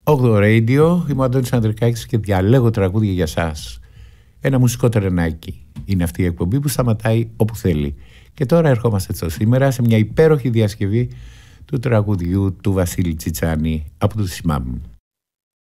8 Radio, είμαι ο Αντώνης Ανδρικάκης και διαλέγω τραγούδια για σας. Ένα μουσικό τρενάκι. Είναι αυτή η εκπομπή που σταματάει όπου θέλει. Και τώρα ερχόμαστε στο σήμερα σε μια υπέροχη διασκευή του τραγουδιού του Βασίλη Τσιτσάνη από το Σιμάμ.